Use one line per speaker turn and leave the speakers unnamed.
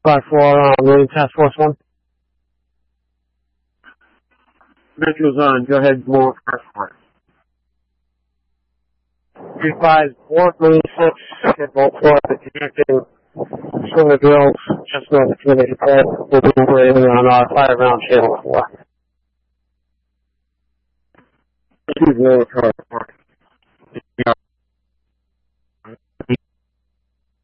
5-4, Marine Task Force 1.
Metro's on. Go ahead, more first one.
3-5, Marine 6, hit Volt 4, connecting swinger drills just north of Community Park. We'll be operating on our 5-round channel 4.
This is Lower Car.